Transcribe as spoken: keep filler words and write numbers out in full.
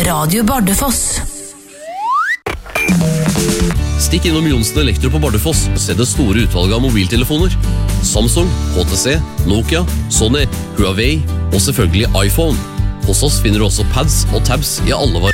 Radio Bardufoss. Stikk innom Jonsen Elektro på Bardufoss og se det store utvalget av mobiltelefoner. Samsung, H T C, Nokia, Sony, Huawei og selvfølgelig iPhone. Hos oss finner du også pads og tabs i alle var...